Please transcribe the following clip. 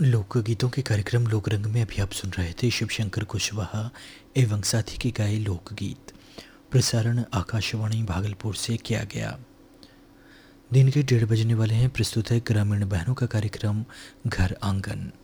लोकगीतों के कार्यक्रम लोक रंग में अभी आप सुन रहे थे शिव शंकर कुशवाहा एवं साथी के गाए लोकगीत। प्रसारण आकाशवाणी भागलपुर से किया गया। दिन के 1:30 बजने वाले हैं। प्रस्तुत है ग्रामीण बहनों का कार्यक्रम घर आंगन।